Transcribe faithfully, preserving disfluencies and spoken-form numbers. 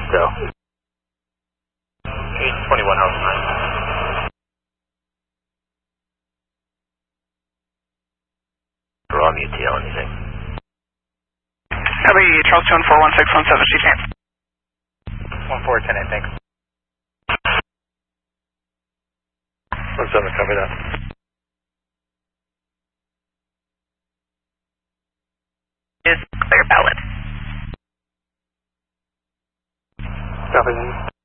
So. eight twenty-one House nine. Wrong U T L, anything? Copy, Charles two one four one six one seven, G T. one four ten eight, thanks. one seven, copy that. Is clear ballot. Copy that.